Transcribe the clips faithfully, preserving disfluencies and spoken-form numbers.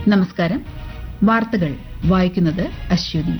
നമസ്കാരം. വാർത്തകൾ വായിക്കുന്നത് അശ്വതി.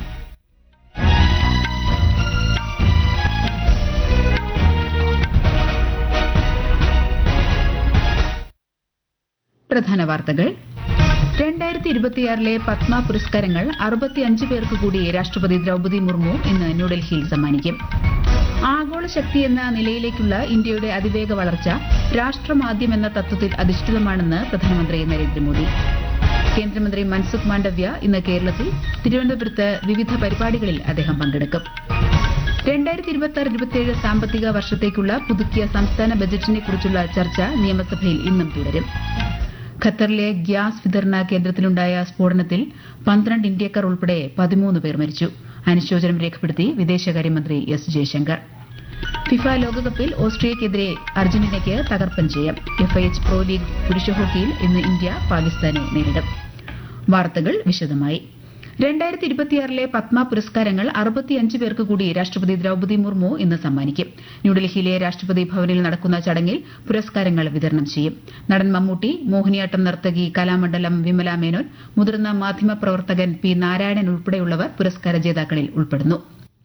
പ്രധാന വാർത്തകൾ. രണ്ടായിരത്തി ഇരുപത്തിയാറിലെ പത്മ പുരസ്കാരങ്ങൾ അറുപത്തിയഞ്ച് പേർക്ക് കൂടി രാഷ്ട്രപതി ദ്രൌപദി മുർമു ഇന്ന് ന്യൂഡൽഹിയിൽ സമ്മാനിക്കും. ആഗോള ശക്തി എന്ന നിലയിലേക്കുള്ള ഇന്ത്യയുടെ അതിവേഗ വളർച്ച രാഷ്ട്രമാദ്യം എന്ന തത്വത്തിൽ അധിഷ്ഠിതമാണെന്ന് പ്രധാനമന്ത്രി നരേന്ദ്രമോദി. കേന്ദ്രമന്ത്രി മൻസുഖ് മാണ്ഡവ്യ ഇന്ന് കേരളത്തിൽ തിരുവനന്തപുരത്ത് വിവിധ പരിപാടികളിൽ അദ്ദേഹം പങ്കെടുക്കും. രണ്ടായിരത്തി ഇരുപത്തിയാറ് ഇരുപത്തിയേഴ് സാമ്പത്തിക വർഷത്തേക്കുള്ള പുതുക്കിയ സംസ്ഥാന ബജറ്റിനെക്കുറിച്ചുള്ള ചർച്ച നിയമസഭയിൽ ഇന്നും തുടരും. ഖത്തറിലെ ഗ്യാസ് വിതരണ കേന്ദ്രത്തിലുണ്ടായ സ്ഫോടനത്തിൽ പന്ത്രണ്ട് ഇന്ത്യക്കാർ ഉൾപ്പെടെ പതിമൂന്ന് പേർ മരിച്ചു. അനുശോചനം രേഖപ്പെടുത്തി വിദേശകാര്യമന്ത്രി എസ് ജയശങ്കർ. ഫിഫ ലോകകപ്പിൽ ഓസ്ട്രിയയ്ക്കെതിരെ അർജന്റീനയ്ക്ക് തകർപ്പൻ ജയം. എഫ്ഐഎച്ച് പ്രോ ലീഗ് പുരുഷ ഹോക്കിയിൽ ഇന്ന് ഇന്ത്യ പാകിസ്ഥാനെ നേരിടും. വാർത്തകൾ വിശദമായി. രണ്ടായിരത്തി ഇരുപത്തിയാറിലെ പത്മ പുരസ്കാരങ്ങൾ അറുപത്തിയഞ്ച് പേർക്ക് കൂടി രാഷ്ട്രപതി ദ്രൌപദി മുർമു ഇന്ന് സമ്മാനിക്കും. ന്യൂഡൽഹിയിലെ രാഷ്ട്രപതി ഭവനിൽ നടക്കുന്ന ചടങ്ങിൽ പുരസ്കാരങ്ങൾ വിതരണം ചെയ്യും. നടൻ മമ്മൂട്ടി, മോഹിനിയാട്ടം നർത്തകി കലാമണ്ഡലം വിമല മേനോൻ, മുതിർന്ന മാധ്യമപ്രവർത്തകൻ പി നാരായണൻ ഉൾപ്പെടെയുള്ളവർ പുരസ്കാര ജേതാക്കളിൽ ഉൾപ്പെടുന്നു.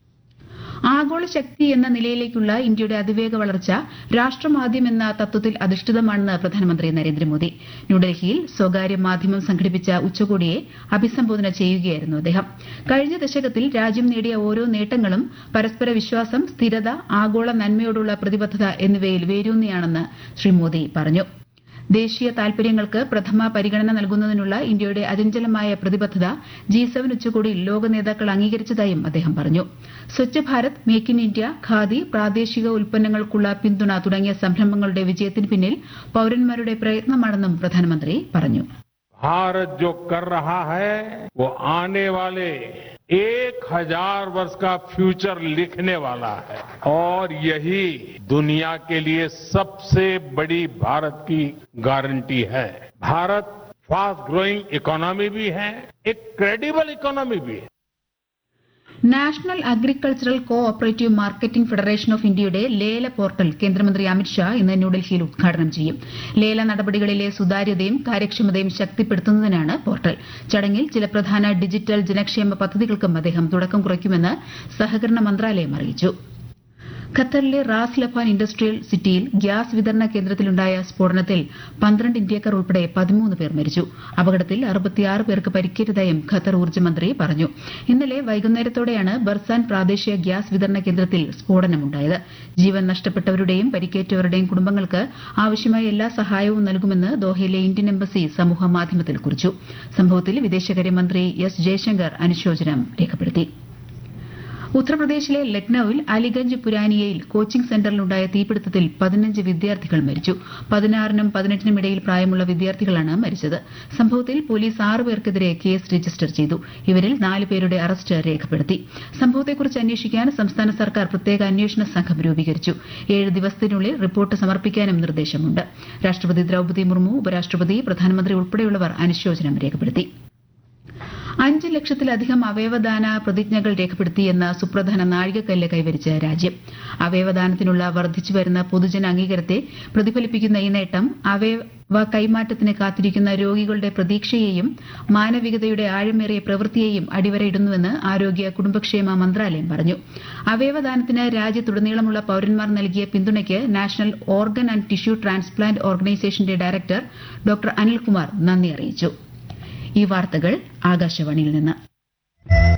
ആഗോള ശക്തി എന്ന നിലയിലേക്കുള്ള ഇന്ത്യയുടെ അതിവേഗ വളർച്ച രാഷ്ട്രമാദ്യം എന്ന തത്വത്തിൽ അധിഷ്ഠിതമാണെന്ന് പ്രധാനമന്ത്രി നരേന്ദ്രമോദി. ന്യൂഡൽഹിയിൽ സ്വകാര്യ മാധ്യമം സംഘടിപ്പിച്ച ഉച്ചകോടിയെ അഭിസംബോധന ചെയ്യുകയായിരുന്നു അദ്ദേഹം. കഴിഞ്ഞ ദശകത്തിൽ രാജ്യം നേടിയ ഓരോ നേട്ടങ്ങളും പരസ്പര വിശ്വാസം, സ്ഥിരത, ആഗോള നന്മയോടുള്ള പ്രതിബദ്ധത എന്നിവയിൽ വേരൂന്നിയാണെന്ന് ശ്രീ മോദി പറഞ്ഞു. ദേശീയ താൽപര്യങ്ങൾക്ക് പ്രഥമ പരിഗണന നൽകുന്നതിനുള്ള ഇന്ത്യയുടെ അചഞ്ചലമായ പ്രതിബദ്ധത ജി സെവൻ ഉച്ചകോടിയിൽ ലോക നേതാക്കൾ അംഗീകരിച്ചതായും അദ്ദേഹം പറഞ്ഞു. Swachh Bharat, make in India, khadi, പ്രാദേശിക ഉൽപ്പന്നങ്ങൾക്കുള്ള പിന്തുണ തുടങ്ങിയ സംരംഭങ്ങളുടെ വിജയത്തിന് പിന്നിൽ പൌരന്മാരുടെ പ്രയത്നമാണെന്നും പ്രധാനമന്ത്രി പറഞ്ഞു. भारत जो कर रहा है वो आने वाले एक हजार वर्ष का फ्यूचर लिखने वाला है और यही दुनिया के लिए सबसे बड़ी भारत की गारंटी है. भारत फास्ट ग्रोइंग इकोनॉमी भी है, एक क्रेडिबल इकोनॉमी भी है. National agricultural co operative marketing federation of ഇന്ത്യയുടെ ലേല പോർട്ടൽ കേന്ദ്രമന്ത്രി അമിത്ഷാ ഇന്ന് ന്യൂഡൽഹിയിൽ ഉദ്ഘാടനം ചെയ്യും. ലേല നടപടികളിലെ സുതാര്യതയും കാര്യക്ഷമതയും ശക്തിപ്പെടുത്തുന്നതിനാണ് പോർട്ടൽ. ചടങ്ങിൽ ചില പ്രധാന ഡിജിറ്റൽ ജനക്ഷേമ പദ്ധതികൾക്കും അദ്ദേഹം തുടക്കം കുറിക്കുമെന്ന് സഹകരണ മന്ത്രാലയം അറിയിച്ചു. ഖത്തറിലെ റാസ് ലഫാൻ ഇൻഡസ്ട്രിയൽ സിറ്റിയിൽ ഗ്യാസ് വിതരണ കേന്ദ്രത്തിലുണ്ടായ സ്ഫോടനത്തിൽ പന്ത്രണ്ട് ഇന്ത്യക്കാർ ഉൾപ്പെടെ പതിമൂന്ന് പേർ മരിച്ചു. അപകടത്തിൽ അറുപത്തിയാറ് പേർക്ക് പരിക്കേറ്റതായും ഖത്തർ ഊർജ്ജമന്ത്രി പറഞ്ഞു. ഇന്നലെ വൈകുന്നേരത്തോടെയാണ് ബർസാൻ പ്രാദേശിക ഗ്യാസ് വിതരണ കേന്ദ്രത്തിൽ സ്ഫോടനമുണ്ടായത്. ജീവൻ നഷ്ടപ്പെട്ടവരുടെയും പരിക്കേറ്റവരുടെയും കുടുംബങ്ങൾക്ക് ആവശ്യമായ എല്ലാ സഹായവും നൽകുമെന്ന് ദോഹയിലെ ഇന്ത്യൻ എംബസി സമൂഹ മാധ്യമത്തിൽ കുറിച്ചു. സംഭവത്തിൽ വിദേശകാര്യമന്ത്രി എസ് ജയശങ്കർ അനുശോചനം രേഖപ്പെടുത്തി. ഉത്തർപ്രദേശിലെ ലക്നൌവിൽ അലിഗഞ്ച് പുരാനിയയിൽ കോച്ചിംഗ് സെന്ററിലുണ്ടായ തീപിടുത്തത്തിൽ പതിനഞ്ച് വിദ്യാർത്ഥികൾ മരിച്ചു. പതിനാറിനും പതിനെട്ടിനും ഇടയിൽ പ്രായമുള്ള വിദ്യാർത്ഥികളാണ് മരിച്ചത്. സംഭവത്തിൽ പോലീസ് ആറ് പേർക്കെതിരെ കേസ് രജിസ്റ്റർ ചെയ്തു. ഇവരിൽ നാല് പേരുടെ അറസ്റ്റ് രേഖപ്പെടുത്തി. സംഭവത്തെക്കുറിച്ച് അന്വേഷിക്കാൻ സംസ്ഥാന സർക്കാർ പ്രത്യേക അന്വേഷണ സംഘം രൂപീകരിച്ചു. ഏഴ് ദിവസത്തിനുള്ളിൽ റിപ്പോർട്ട് സമർപ്പിക്കാനും നിർദ്ദേശമുണ്ട്. രാഷ്ട്രപതി ദ്രൌപദി മുർമു, ഉപരാഷ്ട്രപതി, പ്രധാനമന്ത്രി ഉൾപ്പെടെയുള്ളവർ അനുശോചനം രേഖപ്പെടുത്തി. അഞ്ച് ലക്ഷത്തിലധികം അവയവദാന പ്രതിജ്ഞകൾ രേഖപ്പെടുത്തിയെന്ന സുപ്രധാന നാഴികക്കല്ല് കൈവരിച്ച രാജ്യം. അവയവദാനത്തിനുള്ള വർദ്ധിച്ചുവരുന്ന പൊതുജന അംഗീകാരത്തെ പ്രതിഫലിപ്പിക്കുന്ന ഈ നേട്ടം അവയവ കൈമാറ്റത്തിന് കാത്തിരിക്കുന്ന രോഗികളുടെ പ്രതീക്ഷയെയും മാനവികതയുടെ ആഴമേറിയ പ്രവൃത്തിയെയും അടിവരയിടുന്നുവെന്ന് ആരോഗ്യ കുടുംബക്ഷേമ മന്ത്രാലയം പറഞ്ഞു. അവയവദാനത്തിന് രാജ്യത്തുടനീളമുള്ള പൌരന്മാർ നൽകിയ പിന്തുണയ്ക്ക് national organ and tissue transplant ഓർഗനൈസേഷന്റെ ഡയറക്ടർ ഡോക്ടർ അനിൽകുമാർ നന്ദി അറിയിച്ചു. ഈ വാർത്തകൾ ആകാശവാണിയിൽ നിന്ന്.